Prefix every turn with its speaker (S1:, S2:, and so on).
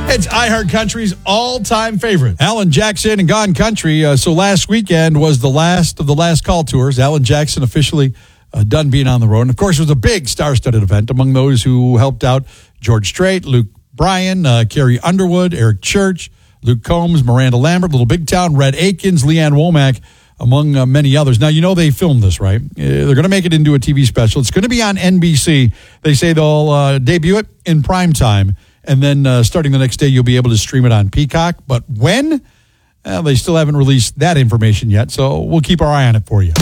S1: It's iHeartCountry's all-time favorite. Alan Jackson and Gone Country. So last weekend was the last of the Last Call tours. Alan Jackson officially done being on the road. And, of course, it was a big star-studded event. Among those who helped out, George Strait, Luke Bryan, Carrie Underwood, Eric Church, Luke Combs, Miranda Lambert, Little Big Town, Red Akins, Leanne Womack, among many others. Now, you know they filmed this, right? They're going to make it into a TV special. It's going to be on NBC. They say they'll debut it in prime time. And then starting the next day, you'll be able to stream it on Peacock. But when? They still haven't released that information yet, so we'll keep our eye on it for you.